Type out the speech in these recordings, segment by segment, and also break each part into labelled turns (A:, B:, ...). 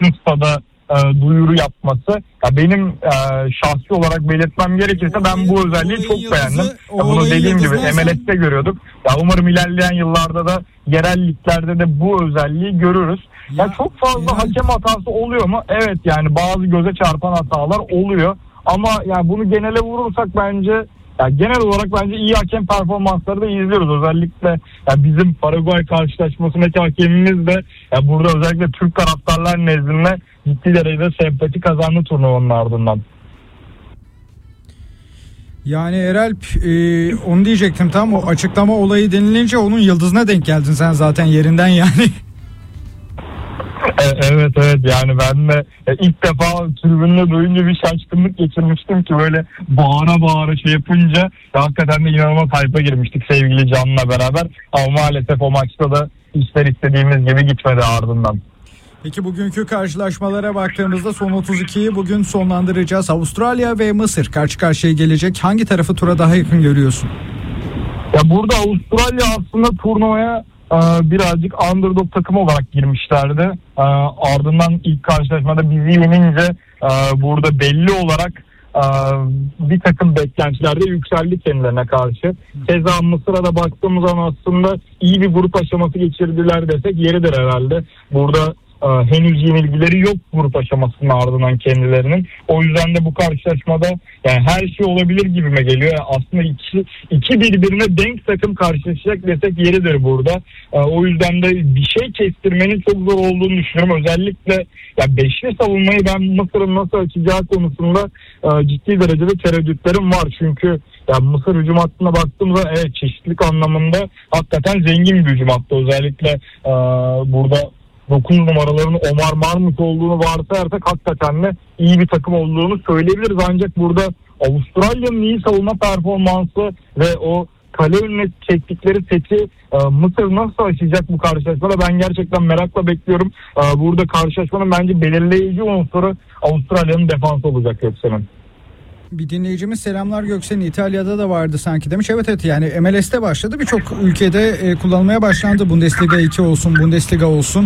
A: bütün stada duyuru yapması. Ya benim şahsi olarak belirtmem gerekirse ben bu özelliği çok beğendim. Bunu dediğim gibi MLS'te görüyorduk. Ya umarım ilerleyen yıllarda da yerel liglerde de bu özelliği görürüz. Ya çok fazla hakem hatası oluyor mu? Evet, yani bazı göze çarpan hatalar oluyor. Ama yani bunu genele vurursak bence, ya genel olarak bence iyi hakem performansları da izliyoruz. Özellikle ya bizim Paraguay karşılaşmasındaki hakemimiz de ya burada özellikle Türk taraftarlar nezdinde ciddi derecede sempati kazandı turnuvanın ardından.
B: Yani Eralp, onu diyecektim, tam o açıklama olayı denilince onun yıldızına denk geldin sen zaten yerinden yani.
A: Evet yani ben de ilk defa tribünde duyunca bir şaşkınlık geçirmiştim ki böyle bağıra şey yapınca hakikaten de inanılmaz hype'a girmiştik sevgili Can'la beraber, ama maalesef o maçta da işler istediğimiz gibi gitmedi ardından.
B: Peki bugünkü karşılaşmalara baktığımızda son 32'yi bugün sonlandıracağız. Avustralya ve Mısır karşı karşıya gelecek. Hangi tarafı tura daha yakın görüyorsun?
A: Ya burada Avustralya aslında turnuvaya birazcık underdog takım olarak girmişlerdi. Ardından ilk karşılaşmada bizi yenince burada belli olarak bir takım beklentilerde yükseldi kendilerine karşı. Keza Mısır'a da baktığımız zaman aslında iyi bir grup aşaması geçirdiler desek yeridir herhalde. Burada henüz yenilgileri yok grup aşamasının ardından kendilerinin. O yüzden de bu karşılaşmada yani her şey olabilir gibime geliyor. Yani aslında iki birbirine denk takım karşılaşacak desek yeridir burada. O yüzden de bir şey kestirmenin çok zor olduğunu düşünüyorum. Özellikle ya beşli savunmayı ben Mısır'ın nasıl açacağı konusunda ciddi derecede tereddütlerim var. Çünkü ya Mısır hücum hattına baktığımızda evet çeşitlilik anlamında hakikaten zengin bir hücum hattı. Özellikle burada 9 numaraların Omar Marmut olduğunu varsayarsak hakikaten de iyi bir takım olduğunu söyleyebiliriz. Ancak burada Avustralya'nın iyi savunma performansı ve o kale önüne çektikleri seti Mısır nasıl aşacak bu karşılaşmada, ben gerçekten merakla bekliyorum. Burada karşılaşmanın bence belirleyici unsuru Avustralya'nın defansı olacak Göksen'in.
B: Bir dinleyicimiz selamlar Göksen, İtalya'da da vardı sanki demiş. Evet yani MLS'te başladı, birçok ülkede kullanılmaya başlandı. Bundesliga 2 olsun, Bundesliga olsun.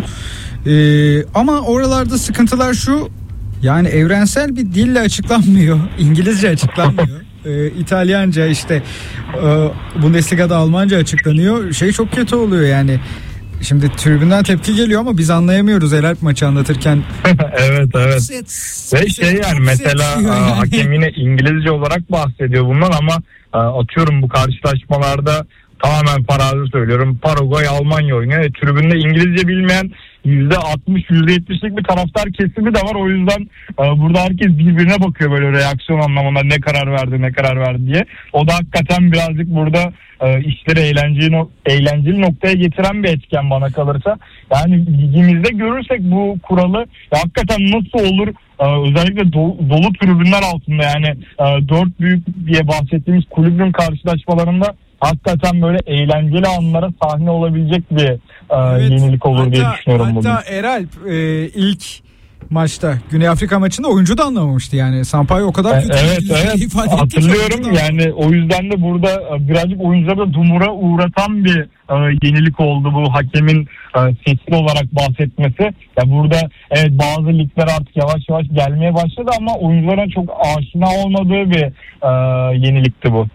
B: Ama oralarda sıkıntılar şu, yani evrensel bir dille açıklanmıyor. İngilizce açıklanmıyor. İtalyanca işte Bundesliga'da Almanca açıklanıyor. Çok kötü oluyor yani. Şimdi tribünden tepki geliyor ama biz anlayamıyoruz Eralp maçı anlatırken.
A: Evet. Ve yani mesela hakem yine İngilizce olarak bahsediyor bundan ama atıyorum bu karşılaşmalarda tamamen farazi söylüyorum, Paraguay Almanya oynuyor. Tribünde İngilizce bilmeyen %60-%70'lik bir taraftar kesimi de var. O yüzden burada herkes birbirine bakıyor böyle reaksiyon anlamında, ne karar verdi diye. O da hakikaten birazcık burada işleri eğlenceli noktaya getiren bir etken bana kalırsa. Yani ligimizde görürsek bu kuralı hakikaten nasıl olur? Özellikle dolu tribünler altında, yani 4 büyük diye bahsettiğimiz kulübün karşılaşmalarında hakikaten böyle eğlenceli anlara sahne olabilecek bir yenilik olur diye düşünüyorum bugün.
B: Hatta Eralp ilk maçta Güney Afrika maçında oyuncu da anlamamıştı yani. Sampaio o kadar kötü
A: evet. Hatırlıyorum yani, o yüzden de burada birazcık oyuncuları da dumura uğratan bir yenilik oldu bu hakemin sesli olarak bahsetmesi. Ya burada evet bazı ligler artık yavaş yavaş gelmeye başladı ama oyuncuların çok aşina olmadığı bir yenilikti bu.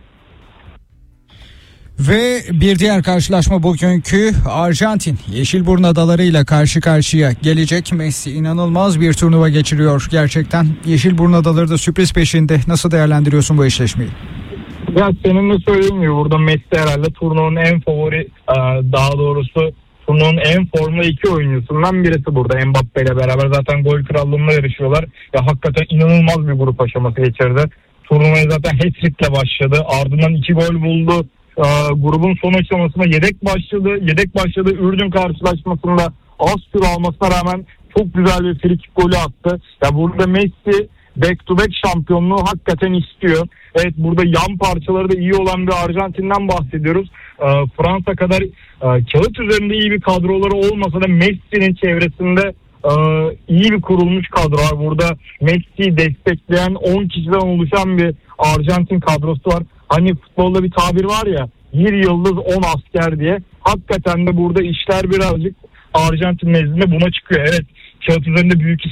B: Ve bir diğer karşılaşma bugünkü Arjantin Yeşilburnu adalarıyla karşı karşıya gelecek. Messi inanılmaz bir turnuva geçiriyor gerçekten. Yeşilburnu adaları da sürpriz peşinde. Nasıl değerlendiriyorsun bu eşleşmeyi?
A: Ya senin de söylediğin gibi burada Messi herhalde turnuvanın en favori, daha doğrusu turnuvanın en formda 2 oyuncusundan birisi burada. Mbappe ile beraber zaten gol krallığında yarışıyorlar. Ya hakikaten inanılmaz bir grup aşaması geçirdi. Turnuvaya zaten hat-trick'le başladı. Ardından 2 gol buldu. Grubun son aşamasında yedek başladı. Ürdün karşılaşmasında az süre almasına rağmen çok güzel bir frikik golü attı. Ya burada Messi back to back şampiyonluğu hakikaten istiyor. Evet, burada yan parçaları da iyi olan bir Arjantin'den bahsediyoruz. Fransa kadar kağıt üzerinde iyi bir kadroları olmasa da Messi'nin çevresinde iyi bir kurulmuş kadro var. Burada Messi'yi destekleyen 10 kişiden oluşan bir Arjantin kadrosu var. Hani futbolda bir tabir var ya, bir yıldız 10 asker diye. Hakikaten de burada işler birazcık Arjantin nezdinde buna çıkıyor. Evet, kağıt üzerinde büyük